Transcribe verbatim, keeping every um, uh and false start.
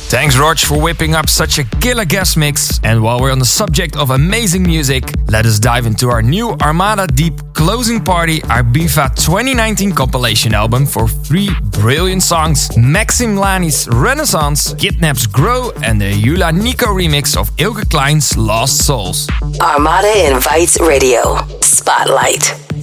Thanks, Rog, for whipping up such a killer guest mix. And while we're on the subject of amazing music, let us dive into our new Armada Deep Closing Party Ibiza twenty nineteen compilation album for three brilliant songs: Maxim Lani's Renaissance, Kidnap's Grow, and the Yula Nico remix of Ilke Klein's Lost Souls. Armada Invites Radio Spotlight.